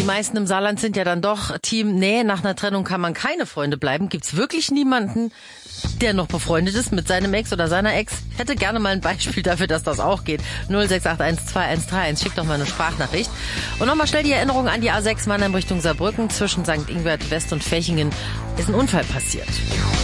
meisten im Saarland sind ja dann doch Team, nee, nach einer Trennung kann man keine Freunde bleiben. Gibt's wirklich niemanden, der noch befreundet ist mit seinem Ex oder seiner Ex? Ich hätte gerne mal ein Beispiel dafür, dass das auch geht. 068123131, schick doch mal eine Sprachnachricht. Und nochmal schnell die Erinnerung an die A6 Mannheim Richtung Saarbrücken. Zwischen St. Ingbert West und Fechingen ist ein Unfall passiert.